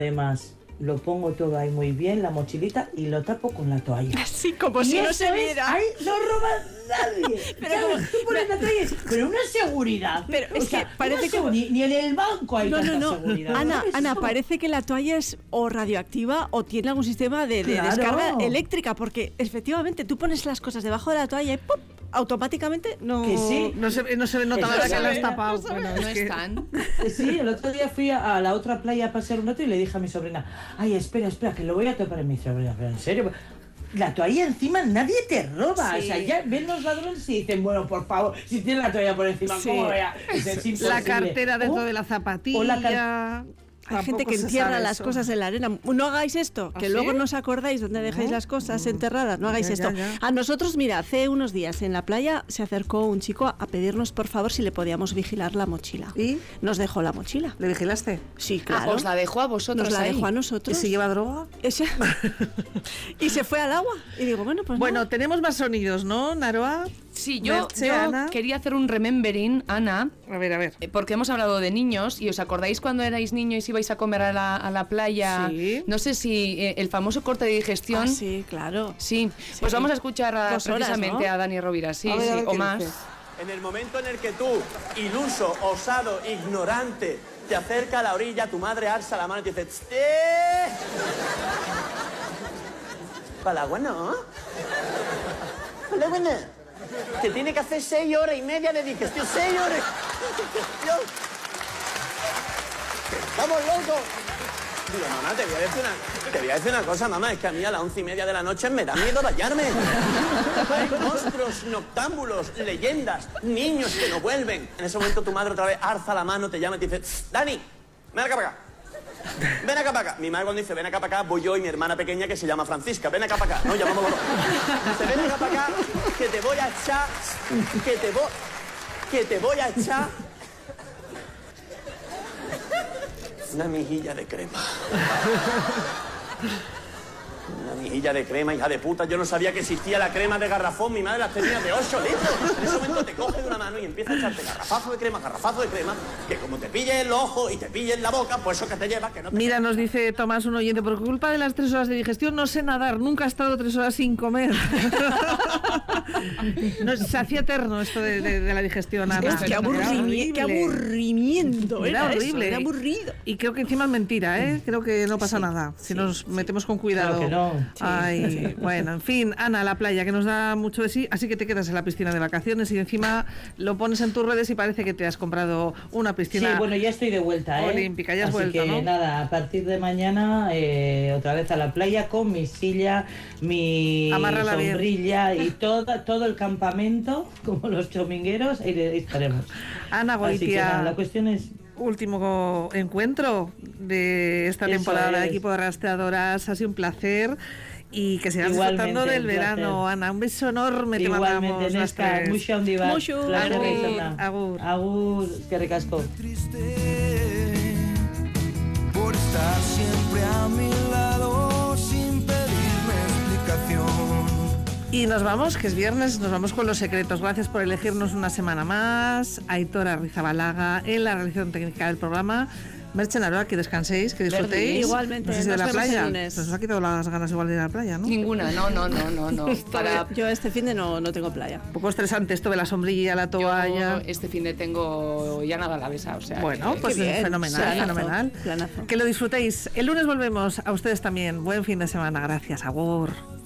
Además, lo pongo todo ahí muy bien, la mochilita, y lo tapo con la toalla. Así como si no se viera. Ahí no roba nadie. Pero ¿sabes? Tú pones la toalla, pero una seguridad. Pero es que parece ni en el banco hay tanta seguridad. Ana, parece que la toalla es o radioactiva o tiene algún sistema de Claro. descarga eléctrica, porque efectivamente tú pones las cosas debajo de la toalla y ¡pum!, automáticamente no... Que sí. No se nota nada que lo has tapado. No Bueno, No es que- están. Sí, el otro día fui a la otra playa a pasear un rato y le dije a mi sobrina, ay, espera, que lo voy a topar. En mi sobrina, pero en serio, la toalla encima nadie te roba. Sí. O sea, ya ven los ladrones y dicen, bueno, por favor, si tienes la toalla por encima, Sí. ¿cómo voy a...? Es imposible. La cartera dentro O- de la o zapatilla. Hay gente que Tampoco se entierra sabe las eso. cosas en la arena. No hagáis esto, que ¿Ah, luego sí? no os acordáis dónde dejáis las cosas enterradas. No hagáis Ya, esto. ya. A nosotros, mira, hace unos días en la playa se acercó un chico a pedirnos por favor si le podíamos vigilar la mochila. ¿Y? Nos dejó la mochila. ¿Le vigilaste? Sí, claro. Os la dejó a vosotros. Nos la ahí. dejó a ¿Y nosotros. si lleva droga? Ese- y se fue al agua. Y digo, bueno, pues Bueno, nada. tenemos más sonidos, ¿no, Naroa? Sí, yo Merche, Ana. quería hacer un remembering, Ana, A ver. porque hemos hablado de niños y os acordáis cuando erais niños y ibais a comer a la playa. Sí. No sé si el famoso corte de digestión. Ah, sí, claro. Sí. Pues vamos a escuchar 2 horas, precisamente ¿no? a Dani Rovira, sí, A ver, sí, ¿qué o más. dice? En el momento en el que tú, iluso, osado, ignorante, te acerca a la orilla, tu madre alza la mano y te dice para el agua no. Para el agua no. Te tiene que hacer 6 horas y media de digestión. 6 horas de digestión. ¡Vamos, loco! Digo, mamá, te voy a decir una cosa, mamá, es que a mí a las 11:30 de la noche me da miedo bañarme. Hay monstruos, noctámbulos, leyendas, niños que no vuelven. En ese momento tu madre otra vez alza la mano, te llama y te dice, Dani, ven acá para acá. Ven acá para acá. Mi madre cuando dice ven acá para acá, voy yo y mi hermana pequeña que se llama Francisca. Ven acá para acá. No, llamamos los dos. Dice, ven acá para acá, que te voy a echar, que te voy a echar una mejilla de crema. Una mejilla de crema, hija de puta. Yo no sabía que existía la crema de garrafón. Mi madre las tenía de 8 litros. En ese momento te coge de una mano y empieza a echarte garrafazo de crema, que como te pille el ojo y te pille en la boca, pues eso que te lleva, que no te... Mira, nos dice Tomás, un oyente, por culpa de las 3 horas de digestión no sé nadar, nunca he estado 3 horas sin comer. No, se hacía eterno esto de la digestión, Ana. Qué aburrimiento. Era Era horrible. Eso, era aburrido. Y creo que encima es mentira, ¿eh? Creo que no pasa nada si nos metemos con cuidado. Claro que no. Ay, bueno, en fin, Ana, la playa, que nos da mucho de sí, así que te quedas en la piscina de vacaciones y encima lo pones en tus redes y parece que te has comprado una Sí, piscina bueno, ya estoy de vuelta, ¿eh? olímpica, ya has Así vuelto, que, ¿no? nada, a partir de mañana otra vez a la playa con mi silla, mi Amárrala bien. sombrilla y todo el campamento, como los chomingueros, ahí estaremos. Ana Así que nada, la Goitia, cuestión es... último encuentro de esta Eso temporada de es. Equipo de Rastreadoras, ha sido un placer y que sigas Igualmente, disfrutando del un verano, placer. Ana, un beso enorme te mandamos Igualmente, las Nesca, tres. mucho handi bat. Mucho. Placer Agur. izan da. Agur. Agur, eskerrik asko. Por estar siempre a mi lado sin pedirme explicación. Y nos vamos, que es viernes, nos vamos con los secretos. Gracias por elegirnos una semana más. Aitor Arrizabalaga en la realización técnica del programa. Merche Naroa, que descanséis, que disfrutéis. Igualmente, No sé si de nos la vemos el playa. lunes. Nos ha quitado las ganas igual de ir a la playa, ¿no? Ninguna, no. Yo este fin de no tengo playa. Un poco estresante esto de la sombrilla, la toalla. Yo este fin de tengo ya nada a la besa, o sea. Bueno, que- pues Qué bien. fenomenal, Planazo, fenomenal. planazo. Que lo disfrutéis. El lunes volvemos, a ustedes también. Buen fin de semana, gracias. Agur.